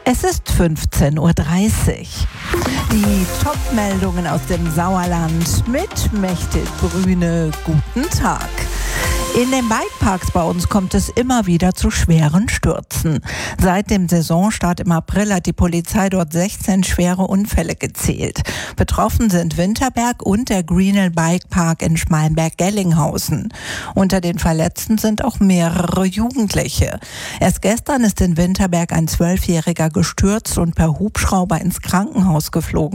Es ist 15:30 Uhr. Die Top-Meldungen aus dem Sauerland mit Mechthild Brüne. Guten Tag. In den Bikeparks bei uns kommt es immer wieder zu schweren Stürzen. Seit dem Saisonstart im April hat die Polizei dort 16 schwere Unfälle gezählt. Betroffen sind Winterberg und der Greenhill Bikepark in Schmalenberg-Gellinghausen. Unter den Verletzten sind auch mehrere Jugendliche. Erst gestern ist in Winterberg ein 12-Jähriger gestürzt und per Hubschrauber ins Krankenhaus geflogen.